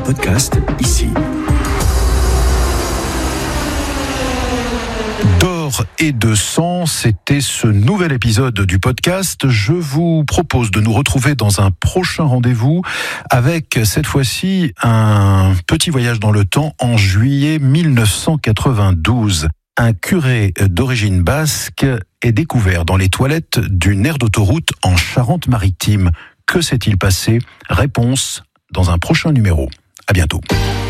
podcast ici. D'or et de sang, c'était ce nouvel épisode du podcast. Je vous propose de nous retrouver dans un prochain rendez-vous avec cette fois-ci un petit voyage dans le temps en juillet 1992. Un curé d'origine basque est découvert dans les toilettes d'une aire d'autoroute en Charente-Maritime. Que s'est-il passé ? Réponse dans un prochain numéro. À bientôt.